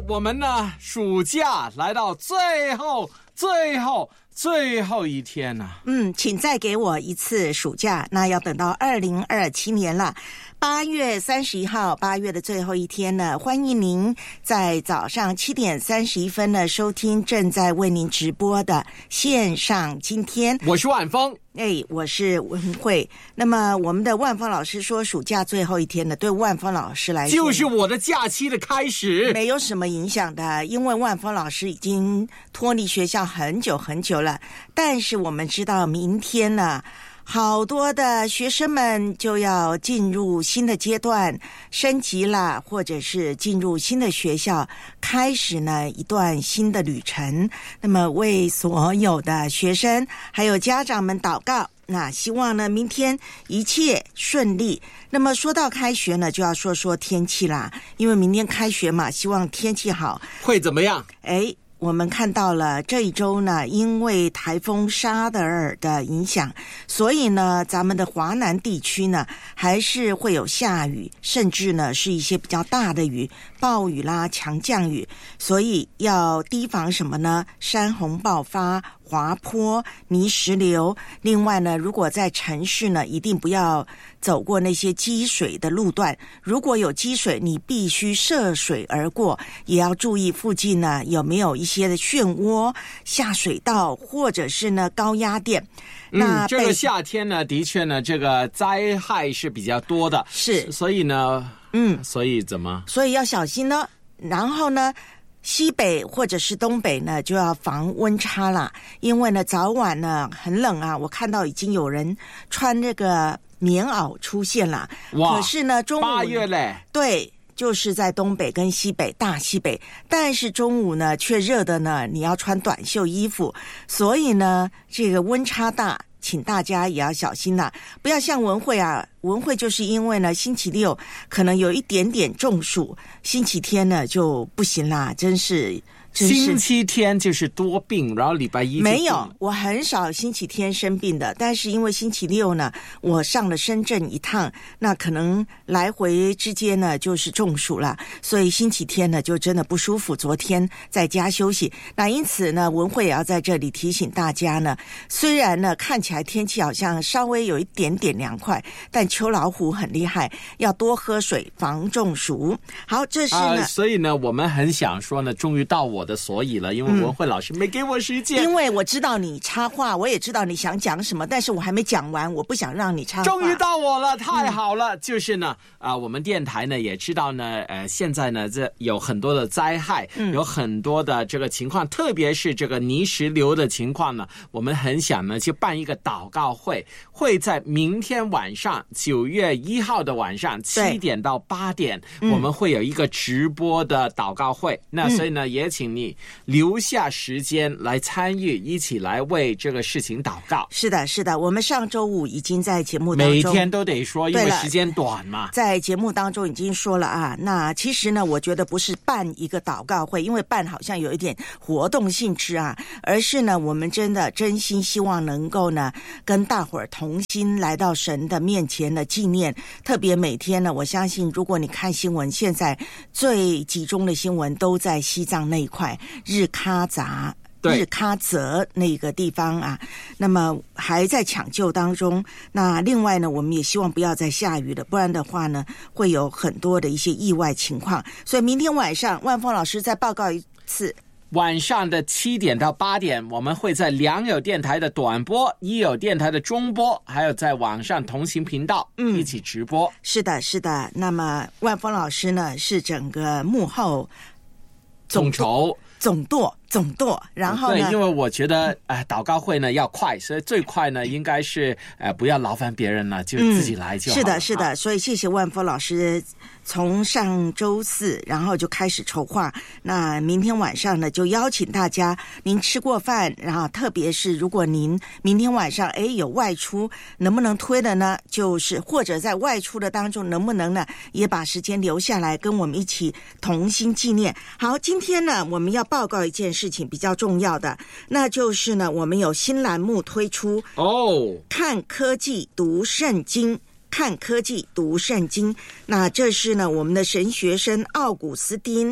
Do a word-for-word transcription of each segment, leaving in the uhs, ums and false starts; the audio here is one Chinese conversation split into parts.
我们呢暑假来到最后最后最后一天了、啊、 嗯，请再给我一次暑假，那要等到二零二七年了。八月三十一号，八月的最后一天呢，欢迎您在早上七点三十一分呢收听正在为您直播的线上今天。 我是万峰， 哎，我是文慧。那么我们的万峰老师说，暑假最后一天呢，对万峰老师来说就是我的假期的开始， 没有什么影响的，因为万峰老师已经脱离学校很久很久了。但是我们知道，明天呢，好多的学生们就要进入新的阶段，升级啦，或者是进入新的学校，开始呢一段新的旅程。那么为所有的学生还有家长们祷告，那希望呢明天一切顺利。那么说到开学呢，就要说说天气啦，因为明天开学嘛，希望天气好。 会怎么样？ 哎，我们看到了这一周呢，因为台风沙德尔的影响，所以呢咱们的华南地区呢还是会有下雨，甚至呢是一些比较大的雨，暴雨啦、强降雨，所以要提防什么呢？山洪爆发、滑坡、泥石流。另外呢，如果在城市呢，一定不要走过那些积水的路段，如果有积水，你必须涉水而过，也要注意附近呢有没有一些的漩涡、下水道或者是呢高压电。那嗯，这个夏天呢，的确呢，这个灾害是比较多的， 是， 所以呢， 嗯， 所以怎么？ 所以要小心呢。然后呢，西北或者是东北呢，就要防温差啦，因为呢早晚呢很冷啊，我看到已经有人穿这个棉袄出现了。 哇！ 可是呢，中午八月嘞， 对。就是在东北跟西北、大西北，但是中午呢却热的呢，你要穿短袖衣服，所以呢这个温差大，请大家也要小心啦，不要像文慧啊，文慧就是因为呢星期六可能有一点点中暑，星期天呢就不行啦，真是。 星期天就是多病，然后礼拜一没有，我很少星期天生病的，但是因为星期六呢，我上了深圳一趟，那可能来回之间呢就是中暑了，所以星期天呢就真的不舒服，昨天在家休息。那因此呢，文慧也要在这里提醒大家呢，虽然呢看起来天气好像稍微有一点点凉快，但秋老虎很厉害，要多喝水防中暑。好，这是呢、 呃、所以呢我们很想说呢，终于到我的所以了，因为文慧老师没给我时间、 嗯、因为我知道你插话，我也知道你想讲什么，但是我还没讲完，我不想让你插话。 终于到我了，太好了、嗯、就是呢啊、呃，我们电台呢也知道呢呃，现在呢这有很多的灾害、嗯、有很多的这个情况，特别是这个泥石流的情况呢，我们很想呢去办一个祷告会，会在明天晚上九月一号的晚上七点到八点、嗯、我们会有一个直播的祷告会、嗯、那所以呢也请你留下时间来参与，一起来为这个事情祷告。 是的是的，我们上周五已经在节目当中每天都得说，因为时间短嘛， 在节目当中已经说了啊。那其实呢我觉得不是办一个祷告会，因为办好像有一点活动性质啊，而是呢我们真的真心希望能够呢跟大伙儿同心来到神的面前的纪念。特别每天呢，我相信如果你看新闻，现在最集中的新闻都在西藏那一块，日喀则日喀则那个地方啊，那么还在抢救当中。那另外呢，我们也希望不要再下雨了，不然的话呢会有很多的一些意外情况。所以明天晚上万峰老师再报告一次， 晚上的七点到八点，我们会在良友电台的短播、一友电台的中播，还有在网上同行频道、嗯、一起直播。 是的是的，那么万峰老师呢是整个幕后总筹总舵总舵，然后呢？ 对，因为我觉得，呃，祷告会呢要快，所以最快呢应该是，呃，不要劳烦别人了，就自己来就好了、嗯。是的，是的，所以谢谢万峰老师，从上周四然后就开始筹划，那明天晚上呢就邀请大家，您吃过饭，然后特别是如果您明天晚上哎有外出，能不能推的呢？就是或者在外出的当中，能不能呢也把时间留下来跟我们一起同心纪念？好，今天呢我们要报告一件事情比较重要的，那就是呢我们有新栏目推出哦， 看科技读圣经，看科技读圣经。那这是呢我们的神学生奥古斯丁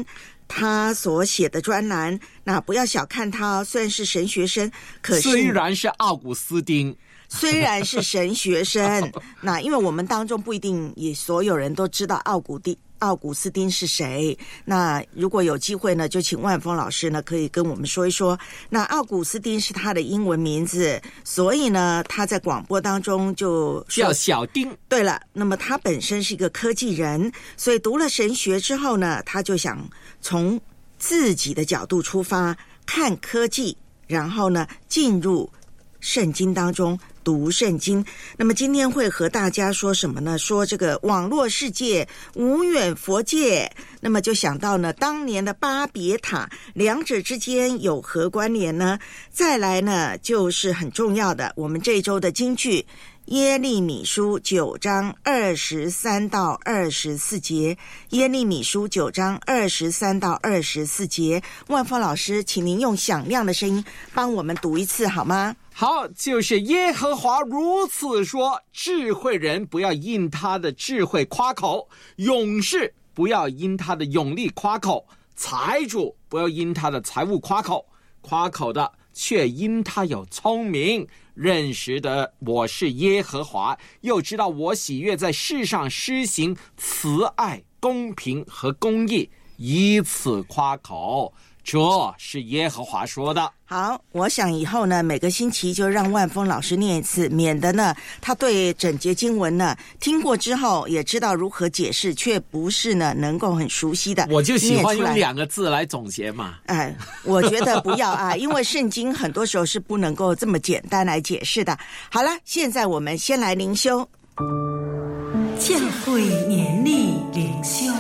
他所写的专栏，那不要小看他，虽然是神学生，可是虽然是奥古斯丁。 虽然是神学生，那因为我们当中不一定也所有人都知道奥古丁奥古斯丁是谁。那如果有机会呢，就请万峰老师呢可以跟我们说一说。那奥古斯丁是他的英文名字，所以呢他在广播当中就叫小丁。 对了，那么他本身是一个科技人，所以读了神学之后呢，他就想从自己的角度出发看科技，然后呢进入圣经当中读圣经。那么今天会和大家说什么呢？说这个网络世界无远弗届，那么就想到呢当年的巴别塔，两者之间有何关联呢？再来呢就是很重要的我们这一周的金句，耶利米书九章二十三到二十四节，耶利米书九章二十三到二十四节。万峰老师，请您用响亮的声音帮我们读一次好吗？ 好，就是耶和华如此说，智慧人不要因他的智慧夸口，勇士不要因他的勇力夸口，财主不要因他的财物夸口，夸口的却因他有聪明，认识的我是耶和华，又知道我喜悦在世上施行慈爱、公平和公义，以此夸口。这是耶和华说的。 好，我想以后呢每个星期就让万峰老师念一次，免得呢他对整节经文呢听过之后也知道如何解释，却不是呢能够很熟悉的。 我就喜欢用两个字来总结嘛。 哎，我觉得不要啊，因为圣经很多时候是不能够这么简单来解释的。好了，现在我们先来灵修。 教会年历灵修，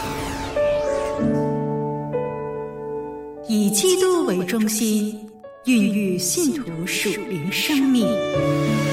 以基督为中心，孕育信徒属灵生命。